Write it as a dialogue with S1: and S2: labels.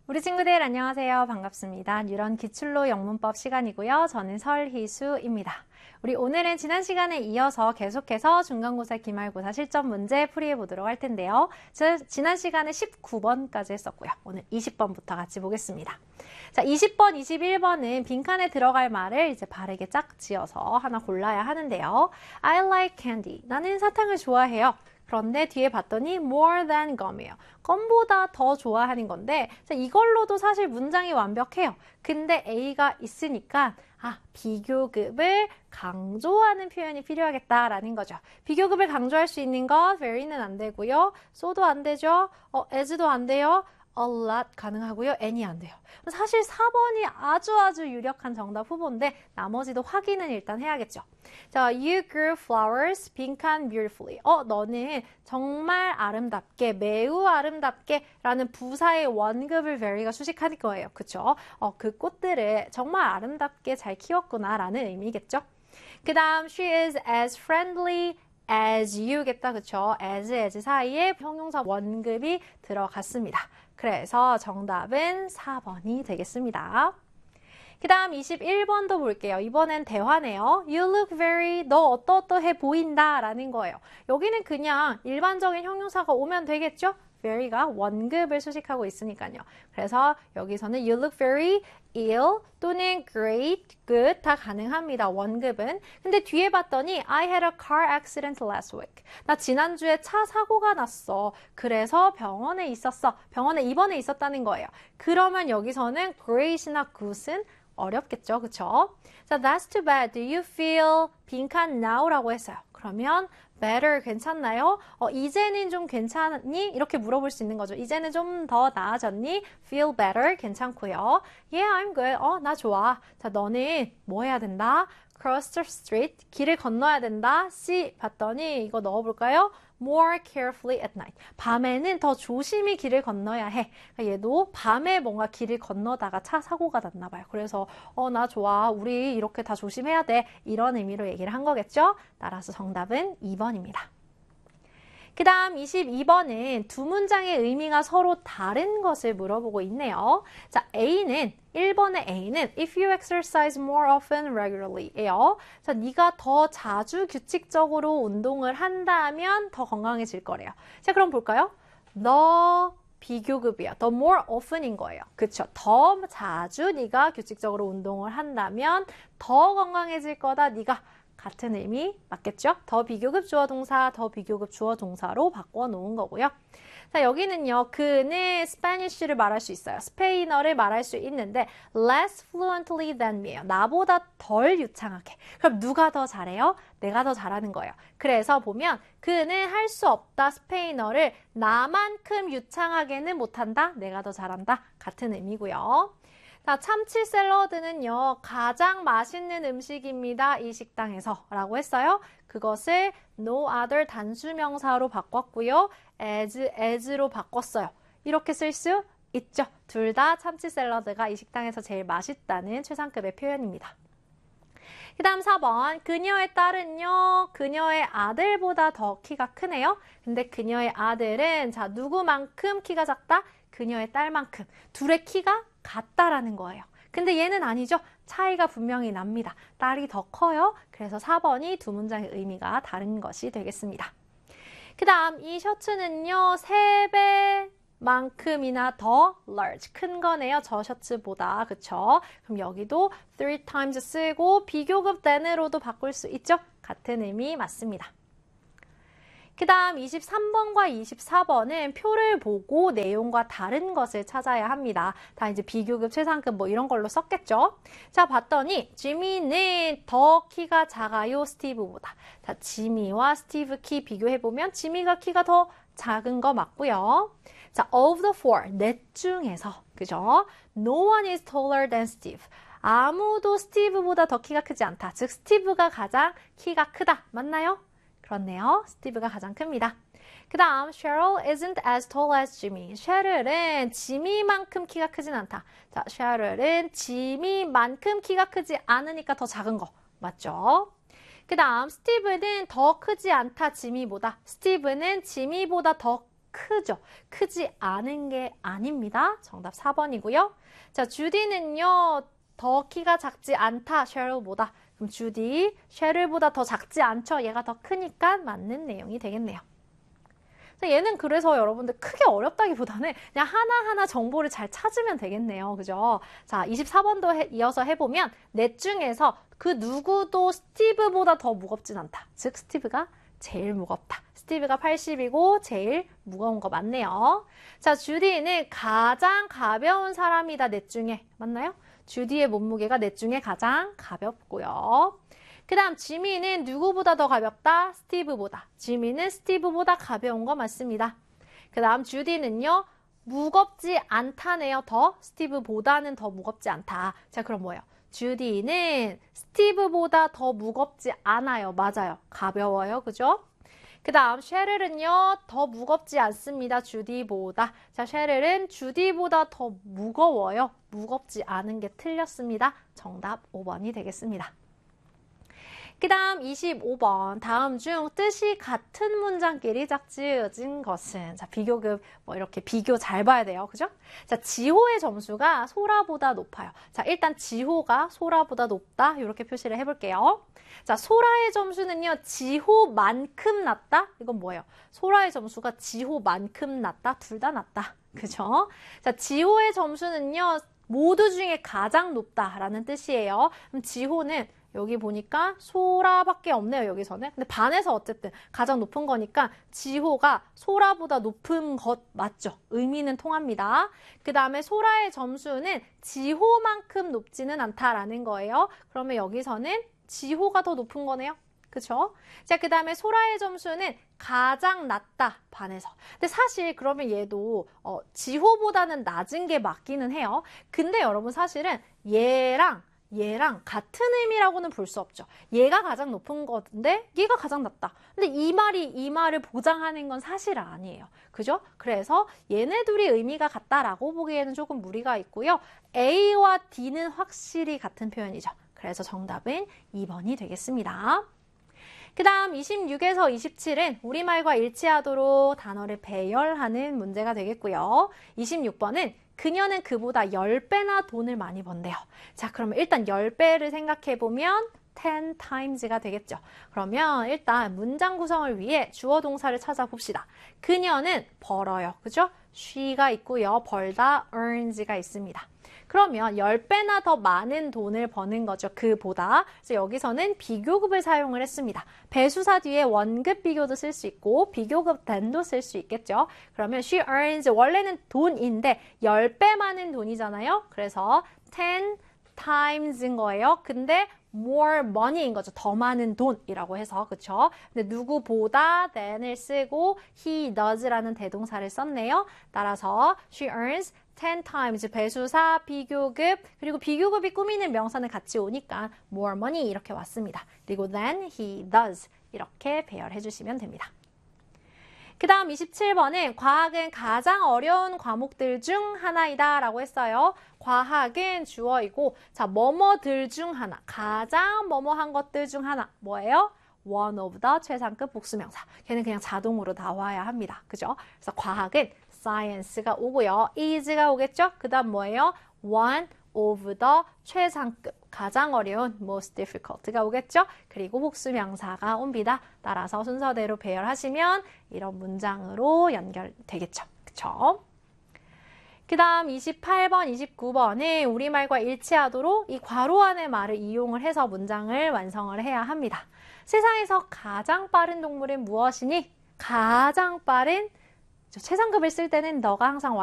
S1: 우리 친구들 안녕하세요. 반갑습니다. 뉴런 기출로 영문법 시간이고요. 저는 설희수입니다. 우리 오늘은 지난 시간에 이어서 계속해서 중간고사, 기말고사 실전 문제 풀이해 보도록 할 텐데요. 지난 시간에 19번까지 했었고요. 오늘 20번부터 같이 보겠습니다. 자, 20번, 21번은 빈칸에 들어갈 말을 이제 바르게 짝 지어서 하나 골라야 하는데요. I like candy. 나는 사탕을 좋아해요. 그런데 뒤에 봤더니 more than gum이에요. 껌보다 더 좋아하는 건데 이걸로도 사실 문장이 완벽해요. 근데 A가 있으니까 비교급을 강조하는 표현이 필요하겠다라는 거죠. 비교급을 강조할 수 있는 거 very는 안 되고요. so도 안 되죠. as도 안 돼요. a lot 가능하고요. any 안 돼요. 사실 4번이 아주 유력한 정답 후보인데 나머지도 확인은 일단 해야겠죠. 자, you grew flowers 빈칸 beautifully. 너는 정말 아름답게, 매우 아름답게 라는 부사의 원급을 very가 수식할 거예요. 그쵸? 그 꽃들을 정말 아름답게 잘 키웠구나 라는 의미겠죠. 그 다음 she is as friendly as you겠다. 그쵸? as 사이에 형용사 원급이 들어갔습니다. 그래서 정답은 4번이 되겠습니다. 그 다음 21번도 볼게요. 이번엔 대화네요. You look very, 너 어떠어떠해 보인다 라는 거예요. 여기는 그냥 일반적인 형용사가 오면 되겠죠? very가 원급을 수식하고 있으니까요. 그래서 여기서는 you look very ill 또는 great, good 다 가능합니다. 원급은. 근데 뒤에 봤더니 I had a car accident last week. 나 지난주에 차 사고가 났어. 그래서 병원에 있었어. 병원에 입원해 있었다는 거예요. 그러면 여기서는 great이나 good은 어렵겠죠. 그쵸? 자, that's too bad. Do you feel 빈칸 now라고 했어요. 그러면 better 괜찮나요? 이제는 좀 괜찮니? 이렇게 물어볼 수 있는 거죠. 이제는 좀 더 나아졌니? feel better 괜찮고요. Yeah, I'm good. 나 좋아. 자, 너는 뭐 해야 된다? cross the street 길을 건너야 된다. C 봤더니 이거 넣어볼까요? more carefully at night. 밤에는 더 조심히 길을 건너야 해. 그러니까 얘도 밤에 뭔가 길을 건너다가 차 사고가 났나 봐요. 그래서 나 좋아. 우리 이렇게 다 조심해야 돼. 이런 의미로 얘기를 한 거겠죠? 따라서 정답은 2번입니다. 그 다음 22번은 두 문장의 의미가 서로 다른 것을 물어보고 있네요. 자, 1번의 A는 if you exercise more often regularly 에요. 자, 네가 더 자주 규칙적으로 운동을 한다면 더 건강해질 거래요. 자, 그럼 볼까요? 더 비교급이야. 더 more often인 거예요. 그쵸? 더 자주 네가 규칙적으로 운동을 한다면 더 건강해질 거다. 네가 같은 의미 맞겠죠? 더 비교급 주어 동사, 더 비교급 주어 동사로 바꿔 놓은 거고요. 자, 여기는요. 그는 스페니쉬를 말할 수 있어요. 스페인어를 말할 수 있는데 less fluently than me예요. 나보다 덜 유창하게. 그럼 누가 더 잘해요? 내가 더 잘하는 거예요. 그래서 보면 그는 할 수 없다. 스페인어를 나만큼 유창하게는 못한다. 내가 더 잘한다. 같은 의미고요. 자, 참치 샐러드는요, 가장 맛있는 음식입니다. 이 식당에서 라고 했어요. 그것을 no other 단수명사로 바꿨고요. as로 바꿨어요. 이렇게 쓸 수 있죠. 둘 다 참치 샐러드가 이 식당에서 제일 맛있다는 최상급의 표현입니다. 그 다음 4번, 그녀의 딸은요, 그녀의 아들보다 더 키가 크네요. 근데 그녀의 아들은 자, 누구만큼 키가 작다? 그녀의 딸만큼. 둘의 키가 같다라는 거예요. 근데 얘는 아니죠. 차이가 분명히 납니다. 딸이 더 커요. 그래서 4번이 두 문장의 의미가 다른 것이 되겠습니다. 그 다음 이 셔츠는요. 3배만큼이나 더 large, 큰 거네요. 저 셔츠보다. 그쵸? 그럼 여기도 3 times 쓰고 비교급 than으로도 바꿀 수 있죠. 같은 의미 맞습니다. 그 다음 23번과 24번은 표를 보고 내용과 다른 것을 찾아야 합니다. 다 이제 비교급, 최상급 뭐 이런 걸로 썼겠죠? 자, 봤더니 지미는 더 키가 작아요, 스티브보다. 자, 지미와 스티브 키 비교해보면 지미가 키가 더 작은 거 맞고요. 자, of the four, 넷 중에서, 그죠? No one is taller than Steve. 아무도 스티브보다 더 키가 크지 않다. 즉, 스티브가 가장 키가 크다. 맞나요? 그렇네요. 스티브가 가장 큽니다. 그 다음, Cheryl isn't as tall as Jimmy. cheryl은 지미만큼 키가 크진 않다. 자, cheryl은 지미만큼 키가 크지 않으니까 더 작은 거. 맞죠? 그 다음, 스티브는 더 크지 않다, 지미보다. 스티브는 지미보다 더 크죠. 크지 않은 게 아닙니다. 정답 4번이고요. 자, 주디는요. 더 키가 작지 않다. 셰릴보다. 그럼 주디, 셰릴보다 더 작지 않죠. 얘가 더 크니까 맞는 내용이 되겠네요. 얘는 그래서 여러분들 크게 어렵다기보다는 그냥 하나하나 정보를 잘 찾으면 되겠네요. 그죠? 자, 24번도 이어서 해보면 넷 중에서 그 누구도 스티브보다 더 무겁진 않다. 즉, 스티브가 제일 무겁다. 스티브가 80이고 제일 무거운 거 맞네요. 자, 주디는 가장 가벼운 사람이다. 넷 중에. 맞나요? 주디의 몸무게가 넷 중에 가장 가볍고요. 그 다음 지미는 누구보다 더 가볍다? 스티브보다. 지미는 스티브보다 가벼운 거 맞습니다. 그 다음 주디는요. 무겁지 않다네요. 더. 스티브보다는 더 무겁지 않다. 자, 그럼 뭐예요? 주디는 스티브보다 더 무겁지 않아요. 맞아요. 가벼워요. 그죠? 그 다음 셰릴은요. 더 무겁지 않습니다. 주디보다. 자, 셰릴은 주디보다 더 무거워요. 무겁지 않은 게 틀렸습니다. 정답 5번이 되겠습니다. 그 다음 25번 다음 중 뜻이 같은 문장끼리 짝지어진 것은 자 비교급 뭐 이렇게 비교 잘 봐야 돼요. 그죠? 자 지호의 점수가 소라보다 높아요. 자 일단 지호가 소라보다 높다 이렇게 표시를 해볼게요. 자 소라의 점수는요 지호만큼 낮다? 이건 뭐예요? 소라의 점수가 지호만큼 낮다? 둘 다 낮다. 그죠? 자 지호의 점수는요 모두 중에 가장 높다라는 뜻이에요. 그럼 지호는 여기 보니까 소라밖에 없네요, 여기서는. 근데 반에서 어쨌든 가장 높은 거니까 지호가 소라보다 높은 것 맞죠? 의미는 통합니다. 그 다음에 소라의 점수는 지호만큼 높지는 않다라는 거예요. 그러면 여기서는 지호가 더 높은 거네요. 그쵸? 자, 그 다음에 소라의 점수는 가장 낮다, 반에서. 근데 사실 그러면 얘도 지호보다는 낮은 게 맞기는 해요. 근데 여러분 사실은 얘랑 같은 의미라고는 볼 수 없죠. 얘가 가장 높은 건데 얘가 가장 낮다. 근데 이 말을 보장하는 건 사실 아니에요. 그죠? 그래서 얘네 둘이 의미가 같다라고 보기에는 조금 무리가 있고요. A와 D는 확실히 같은 표현이죠. 그래서 정답은 2번이 되겠습니다. 그 다음 26에서 27은 우리말과 일치하도록 단어를 배열하는 문제가 되겠고요. 26번은 그녀는 그보다 10배나 돈을 많이 번대요. 자, 그러면 일단 10배를 생각해보면 10 times가 되겠죠. 그러면 일단 문장 구성을 위해 주어 동사를 찾아봅시다. 그녀는 벌어요. 그죠? she가 있고요. 벌다 earns가 있습니다. 그러면 10배나 더 많은 돈을 버는 거죠. 그보다. 그래서 여기서는 비교급을 사용을 했습니다. 배수사 뒤에 원급 비교도 쓸 수 있고 비교급 than도 쓸 수 있겠죠. 그러면 she earns 원래는 돈인데 10배 많은 돈이잖아요. 그래서 10 times인 거예요. 근데 more money인 거죠. 더 많은 돈이라고 해서. 그쵸? 근데 누구보다 than을 쓰고 he does라는 대동사를 썼네요. 따라서 she earns 10 times 배수사, 비교급, 그리고 비교급이 꾸미는 명사는 같이 오니까 more money 이렇게 왔습니다. 그리고 than he does 이렇게 배열해 주시면 됩니다. 그 다음 27번은 과학은 가장 어려운 과목들 중 하나이다 라고 했어요. 과학은 주어이고 자 뭐뭐들 중 하나, 가장 뭐뭐한 것들 중 하나 뭐예요? one of the 최상급 복수명사. 걔는 그냥 자동으로 나와야 합니다. 그죠? 그래서 과학은 science가 오고요. is가 오겠죠? 그 다음 뭐예요? one of the 최상급, 가장 어려운 most difficult가 오겠죠? 그리고 복수명사가 옵니다. 따라서 순서대로 배열하시면 이런 문장으로 연결되겠죠? 그쵸? 그 다음 28번, 29번은 우리말과 일치하도록 이 괄호 안의 말을 이용을 해서 문장을 완성을 해야 합니다. 세상에서 가장 빠른 동물은 무엇이니? 가장 빠른 최상급을 쓸 때는 너가 항상